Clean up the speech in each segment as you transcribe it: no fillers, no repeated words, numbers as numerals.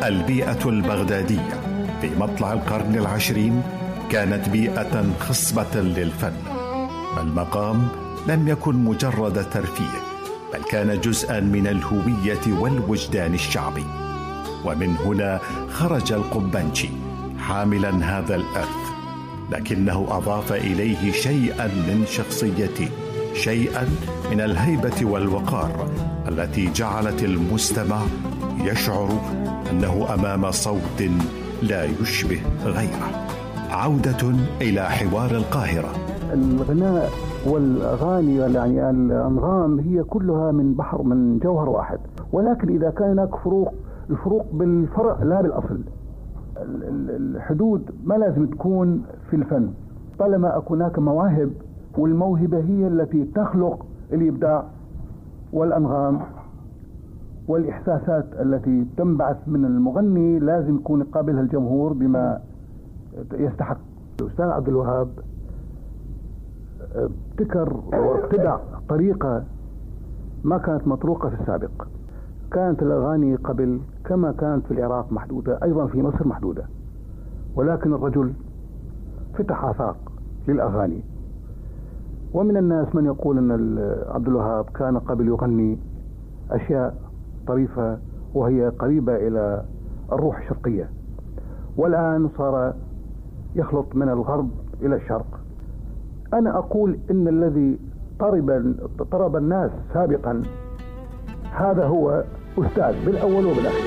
البيئة البغدادية في مطلع القرن العشرين كانت بيئة خصبة للفن. المقام لم يكن مجرد ترفيه، بل كان جزءا من الهوية والوجدان الشعبي. ومن هنا خرج القبنشي حاملا هذا الإرث، لكنه أضاف إليه شيئا من شخصيته، شيئا من الهيبة والوقار التي جعلت المستمع يشعر أنه أمام صوت لا يشبه غيره. عودة إلى حوار القاهرة. الغناء والأغاني يعني الأنغام هي كلها من بحر، من جوهر واحد، ولكن إذا كان هناك الفروق بالفرع لا بالأصل. الحدود ما لازم تكون في الفن، طالما أكون هناك مواهب، والموهبة هي التي تخلق الإبداع والأنغام والإحساسات التي تنبعث من المغني، لازم يكون قابلها الجمهور بما يستحق. الأستاذ عبد الوهاب ابتكر وابتدع طريقة ما كانت مطروقة في السابق. كانت الأغاني قبل كما كانت في العراق محدودة، أيضا في مصر محدودة، ولكن الرجل فتح آفاق للأغاني. ومن الناس من يقول أن عبد الوهاب كان قبل يغني أشياء طريفة وهي قريبة إلى الروح الشرقية، والآن صار يخلط من الغرب إلى الشرق. أنا أقول إن الذي طرب الناس سابقا هذا هو أستاذ بالأول وبالآخر.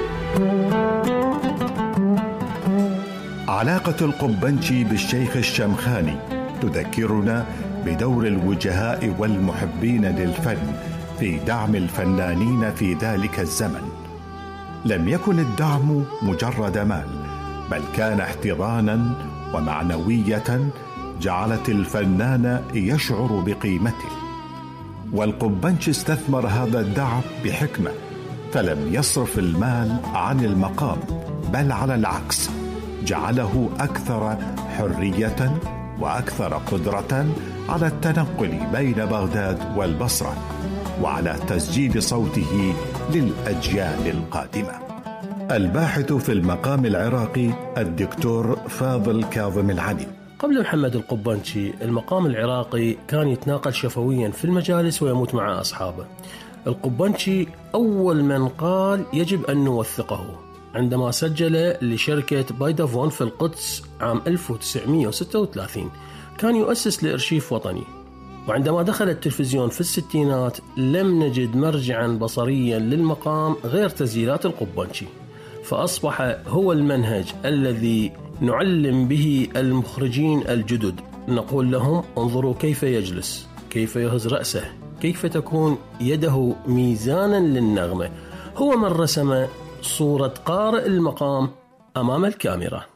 علاقة القبنشي بالشيخ الشمخاني تذكرنا بدور الوجهاء والمحبين للفن في دعم الفنانين في ذلك الزمن. لم يكن الدعم مجرد مال، بل كان احتضانا ومعنوية جعلت الفنان يشعر بقيمته. والقبنشي استثمر هذا الدعم بحكمة، فلم يصرف المال عن المقام، بل على العكس جعله أكثر حرية وأكثر قدرة على التنقل بين بغداد والبصرة، وعلى تسجيل صوته للأجيال القادمة. الباحث في المقام العراقي الدكتور فاضل كاظم العلي. قبل محمد القبنشي المقام العراقي كان يتناقل شفويا في المجالس ويموت مع أصحابه. القبنشي أول من قال يجب أن نوثقه عندما سجل لشركة بايدافون في القدس عام 1936. كان يؤسس لأرشيف وطني، وعندما دخل التلفزيون في الستينات لم نجد مرجعا بصريا للمقام غير تسجيلات القبنشي، فأصبح هو المنهج الذي نعلم به المخرجين الجدد. نقول لهم انظروا كيف يجلس، كيف يهز رأسه، كيف تكون يده ميزانا للنغمة. هو من رسم صورة قارئ المقام أمام الكاميرا.